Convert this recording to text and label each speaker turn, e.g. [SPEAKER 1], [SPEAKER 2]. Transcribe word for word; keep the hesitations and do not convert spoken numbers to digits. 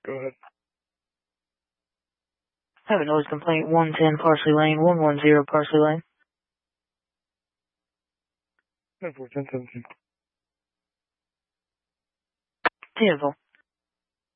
[SPEAKER 1] Go ahead.
[SPEAKER 2] I have a noise complaint, one ten Parsley Lane, one one zero Parsley Lane.
[SPEAKER 1] ten four, ten seventeen.
[SPEAKER 2] Beautiful.